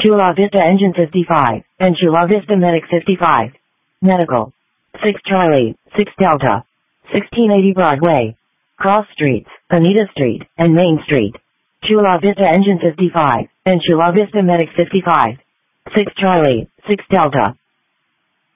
Chula Vista Engine 55, and Chula Vista Medic 55. Medical. 6 Charlie, 6 Delta. 1680 Broadway. Cross Streets, Anita Street, and Main Street. Chula Vista Engine 55, and Chula Vista Medic 55. 6 Charlie, 6 Delta.